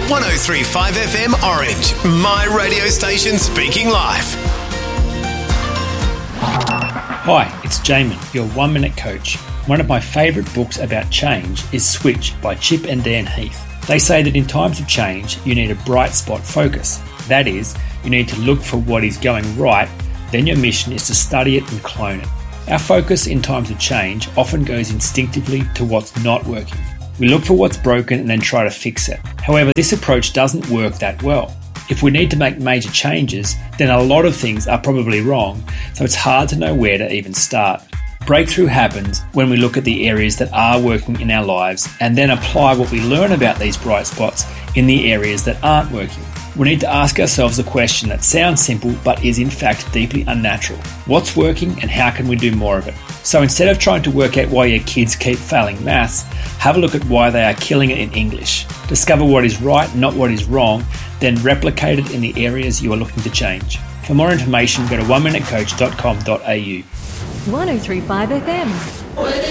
103.5 FM Orange, my radio station speaking life. Hi, it's Jamin, your 1 Minute Coach. One of my favourite books about change is Switch by Chip and Dan Heath. They say that in times of change, you need a bright spot focus. That is, you need to look for what is going right, then your mission is to study it and clone it. Our focus in times of change often goes instinctively to what's not working. We look for what's broken and then try to fix it. However, this approach doesn't work that well. If we need to make major changes, then a lot of things are probably wrong, so it's hard to know where to even start. Breakthrough happens when we look at the areas that are working in our lives and then apply what we learn about these bright spots in the areas that aren't working. We need to ask ourselves a question that sounds simple but is in fact deeply unnatural. What's working and how can we do more of it? So instead of trying to work out why your kids keep failing maths, have a look at why they are killing it in English. Discover what is right, not what is wrong, then replicate it in the areas you are looking to change. For more information, go to oneminutecoach.com.au. 103.5 FM.